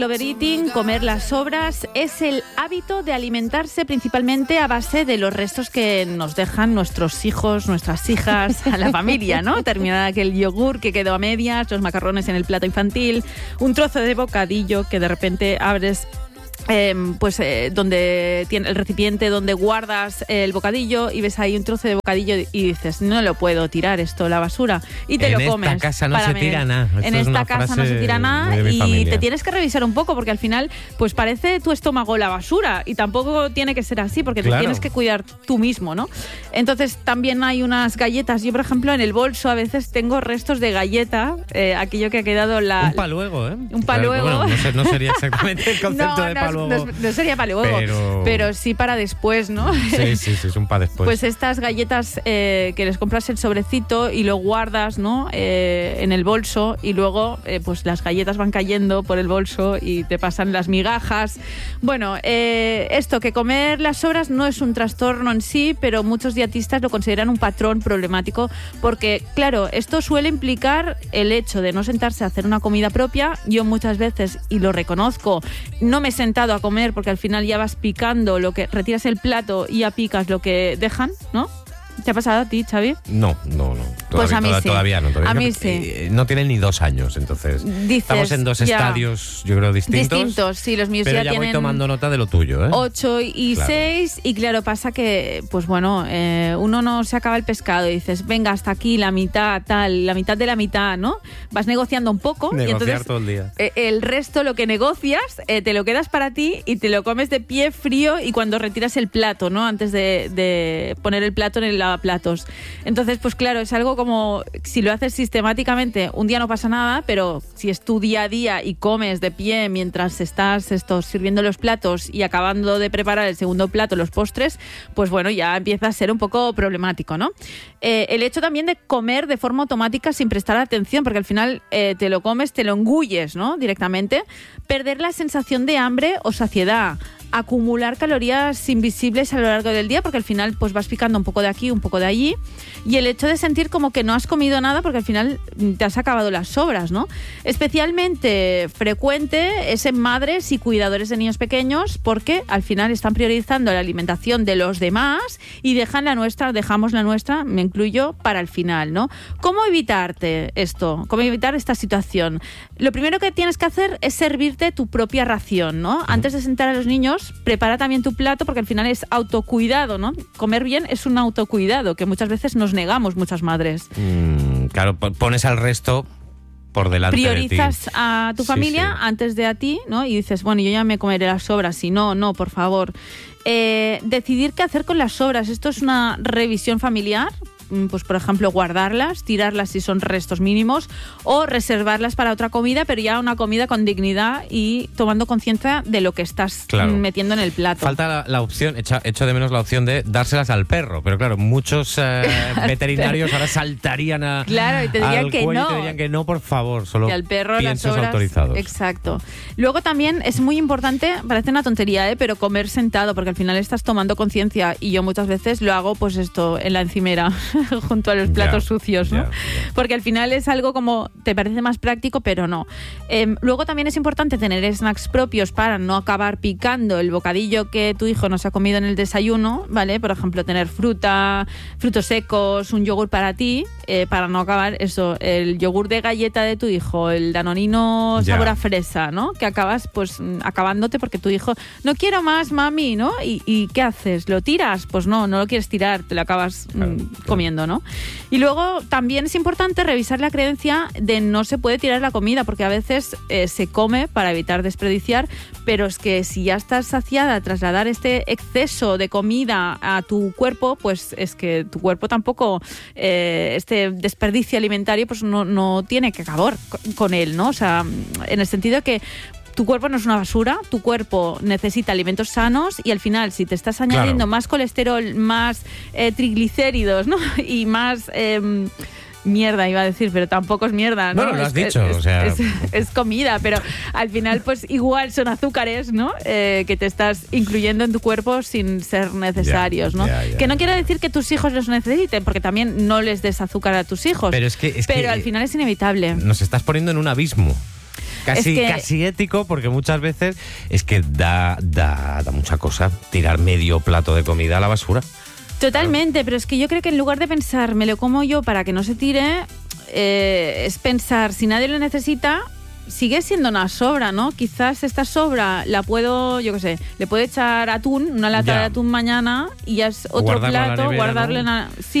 Overeating, comer las sobras, es el hábito de alimentarse principalmente a base de los restos que nos dejan nuestros hijos, nuestras hijas, a la familia, ¿no? Terminar aquel yogur que quedó a medias, los macarrones en el plato infantil, un trozo de bocadillo que de repente abres donde tiene el recipiente donde guardas el bocadillo y ves ahí un trozo de bocadillo y dices, no lo puedo tirar esto a la basura, y te lo comes. En esta casa no se tira nada. En esta casa no se tira nada y te tienes que revisar un poco, porque al final pues parece tu estómago la basura y tampoco tiene que ser así, porque te tienes que cuidar tú mismo, ¿no? Entonces también hay unas galletas. Yo, por ejemplo, en el bolso a veces tengo restos de galleta, aquello que ha quedado un paluego, ¿eh? Un paluego. Bueno, no sería exactamente el concepto de paluego. No sería para luego, pero sí para después, ¿no? Sí, es un para después. Pues estas galletas que les compras el sobrecito y lo guardas, ¿no? En el bolso, y luego pues las galletas van cayendo por el bolso y te pasan las migajas. Bueno, esto, que comer las sobras no es un trastorno en sí, pero muchos dietistas lo consideran un patrón problemático, porque, claro, esto suele implicar el hecho de no sentarse a hacer una comida propia. Yo muchas veces, y lo reconozco, no me he sentado a comer porque al final ya vas picando lo que retiras el plato y ya picas lo que dejan, ¿no? ¿Te ha pasado a ti, Xavi? No. Pues a mí sí. Todavía no. A mí sí. No tienen ni 2 años, entonces estamos en 2 estadios, yo creo, distintos. Sí, los míos pero ya ya tienen... voy tomando nota de lo tuyo, ¿eh? 8 y 6, y claro, pasa que, pues bueno, uno no se acaba el pescado y dices, venga, hasta aquí, la mitad, tal, la mitad de la mitad, ¿no? Vas negociando un poco. Negociar y entonces, todo el día. El resto, lo que negocias, te lo quedas para ti y te lo comes de pie frío, y cuando retiras el plato, ¿no? Antes de poner el plato en el lavaplatos. Entonces, pues claro, es algo como, si lo haces sistemáticamente, un día no pasa nada, pero si es tu día a día y comes de pie mientras estás sirviendo los platos y acabando de preparar el segundo plato, los postres, pues bueno, ya empieza a ser un poco problemático, ¿no? El hecho también de comer de forma automática sin prestar atención, porque al final te lo comes, te lo engulles, ¿no? Directamente. Perder la sensación de hambre o saciedad. Acumular calorías invisibles a lo largo del día, porque al final pues vas picando un poco de aquí, un poco de allí, y el hecho de sentir como que no has comido nada porque al final te has acabado las sobras, ¿no? Especialmente frecuente es en madres y cuidadores de niños pequeños, porque al final están priorizando la alimentación de los demás y dejamos la nuestra, me incluyo, para el final, ¿no? ¿Cómo evitarte esto? ¿Cómo evitar esta situación? Lo primero que tienes que hacer es servirte tu propia ración, ¿no? Antes de sentar a los niños, prepara también tu plato, porque al final es autocuidado, ¿no? Comer bien es un autocuidado que muchas veces nos negamos, muchas madres. Claro, pones al resto por delante. Priorizas de ti. A tu familia antes de a ti, ¿no? Y dices, bueno, yo ya me comeré las sobras. Si no, por favor. Decidir qué hacer con las sobras. Esto es una revisión familiar. Pues por ejemplo, guardarlas, tirarlas si son restos mínimos, o reservarlas para otra comida, pero ya una comida con dignidad y tomando conciencia de lo que estás metiendo en el plato. Falta la opción, echo de menos la opción de dárselas al perro, pero claro, muchos veterinarios ahora saltarían claro, y te dirían al que cuello no. y te dirían que no, por favor, solo que al perro, piensos las sobras, autorizados. Exacto. Luego también es muy importante, parece una tontería, pero comer sentado, porque al final estás tomando conciencia, y yo muchas veces lo hago pues esto en la encimera junto a los platos sucios, ¿no? Porque al final es algo como, te parece más práctico, pero no. Luego también es importante tener snacks propios para no acabar picando el bocadillo que tu hijo no se ha comido en el desayuno, ¿vale? Por ejemplo, tener frutos secos, un yogur para ti, para no acabar el yogur de galleta de tu hijo, el danonino sabor a fresa, ¿no? Que acabas pues acabándote porque tu hijo, no quiero más, mami, ¿no? ¿Y qué haces? ¿Lo tiras? Pues no lo quieres tirar, te lo acabas comiendo, ¿no? Y luego también es importante revisar la creencia de no se puede tirar la comida, porque a veces se come para evitar desperdiciar, pero es que si ya estás saciada, trasladar este exceso de comida a tu cuerpo, pues es que tu cuerpo tampoco, este desperdicio alimentario, pues no tiene que acabar con él, ¿no? O sea, en el sentido de que tu cuerpo no es una basura, tu cuerpo necesita alimentos sanos, y al final si te estás añadiendo más colesterol, más triglicéridos, ¿no? Y más mierda iba a decir, pero tampoco es mierda, ¿no? Bueno, lo has dicho, es comida, pero al final pues igual son azúcares, ¿no? Que te estás incluyendo en tu cuerpo sin ser necesarios, ¿no? Que no quiere decir que tus hijos los necesiten, porque también no les des azúcar a tus hijos, pero al final es inevitable. Nos estás poniendo en un abismo. casi ético, porque muchas veces es que da mucha cosa tirar medio plato de comida a la basura. Totalmente, pero es que yo creo que en lugar de pensar, me lo como yo para que no se tire, es pensar, si nadie lo necesita, sigue siendo una sobra, ¿no? Quizás esta sobra la puedo, yo qué sé, le puedo echar atún, una lata de atún mañana y ya es otro plato, guardarlo en... Sí,